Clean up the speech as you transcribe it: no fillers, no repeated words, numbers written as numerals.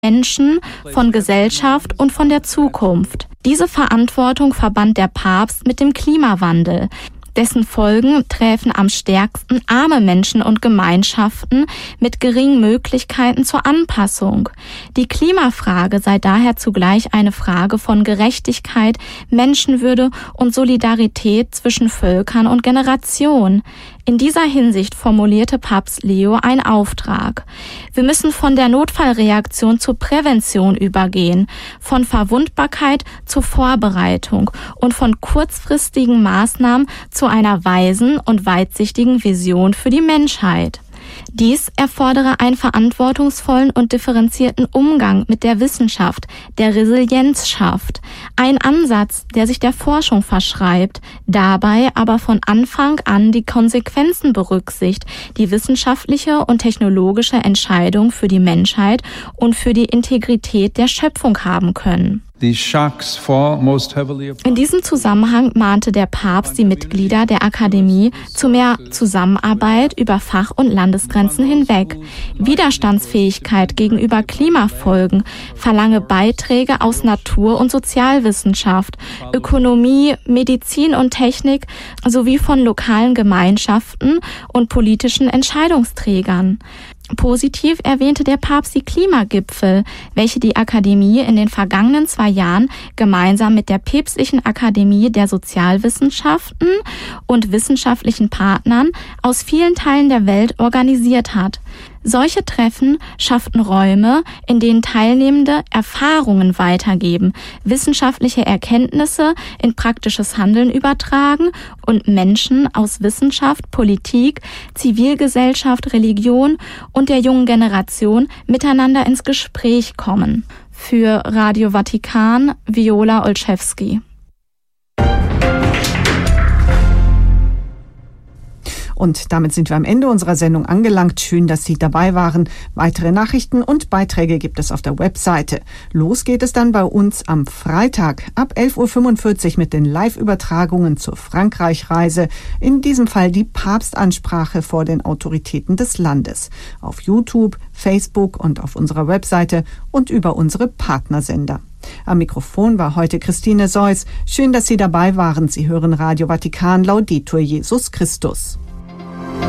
Menschen, von Gesellschaft und von der Zukunft. Diese Verantwortung verband der Papst mit dem Klimawandel. Dessen Folgen träfen am stärksten arme Menschen und Gemeinschaften mit geringen Möglichkeiten zur Anpassung. Die Klimafrage sei daher zugleich eine Frage von Gerechtigkeit, Menschenwürde und Solidarität zwischen Völkern und Generationen. In dieser Hinsicht formulierte Papst Leo einen Auftrag. Wir müssen von der Notfallreaktion zur Prävention übergehen, von Verwundbarkeit zur Vorbereitung und von kurzfristigen Maßnahmen zu einer weisen und weitsichtigen Vision für die Menschheit. Dies erfordere einen verantwortungsvollen und differenzierten Umgang mit der Wissenschaft, der Resilienz schafft. Ein Ansatz, der sich der Forschung verschreibt, dabei aber von Anfang an die Konsequenzen berücksichtigt, die wissenschaftliche und technologische Entscheidung für die Menschheit und für die Integrität der Schöpfung haben können. In diesem Zusammenhang mahnte der Papst die Mitglieder der Akademie zu mehr Zusammenarbeit über Fach- und Landesgrenzen hinweg. Widerstandsfähigkeit gegenüber Klimafolgen verlange Beiträge aus Natur- und Sozialwissenschaft, Ökonomie, Medizin und Technik sowie von lokalen Gemeinschaften und politischen Entscheidungsträgern. Positiv erwähnte der Papst die Klimagipfel, welche die Akademie in den vergangenen 2 Jahren gemeinsam mit der Päpstlichen Akademie der Sozialwissenschaften und wissenschaftlichen Partnern aus vielen Teilen der Welt organisiert hat. Solche Treffen schafften Räume, in denen Teilnehmende Erfahrungen weitergeben, wissenschaftliche Erkenntnisse in praktisches Handeln übertragen und Menschen aus Wissenschaft, Politik, Zivilgesellschaft, Religion und der jungen Generation miteinander ins Gespräch kommen. Für Radio Vatikan, Viola Olszewski. Und damit sind wir am Ende unserer Sendung angelangt. Schön, dass Sie dabei waren. Weitere Nachrichten und Beiträge gibt es auf der Webseite. Los geht es dann bei uns am Freitag ab 11.45 Uhr mit den Live-Übertragungen zur Frankreich-Reise. In diesem Fall die Papstansprache vor den Autoritäten des Landes. Auf YouTube, Facebook und auf unserer Webseite und über unsere Partnersender. Am Mikrofon war heute Christine Seuss. Schön, dass Sie dabei waren. Sie hören Radio Vatikan, Laudetur Jesus Christus.